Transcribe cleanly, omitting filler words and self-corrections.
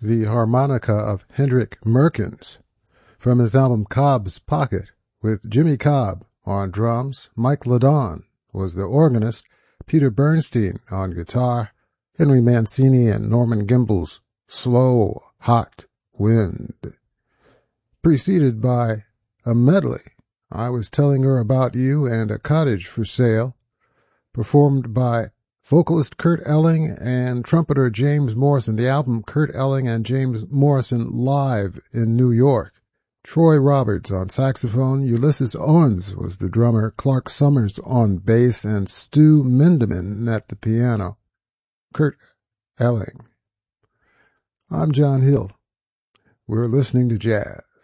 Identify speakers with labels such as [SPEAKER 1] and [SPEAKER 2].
[SPEAKER 1] the harmonica of Hendrik Merkens from his album Cobb's Pocket, with Jimmy Cobb on drums, Mike Ladon was the organist, Peter Bernstein on guitar, Henry Mancini and Norman Gimbel's Slow, Hot Wind, preceded by a medley, I Was Telling Her About You and A Cottage for Sale, performed by vocalist Kurt Elling and trumpeter James Morrison. The album Kurt Elling and James Morrison Live in New York. Troy Roberts on saxophone, Ulysses Owens was the drummer, Clark Summers on bass, and Stu Mindeman at the piano. Kurt Elling. I'm John Hill. We're listening to jazz.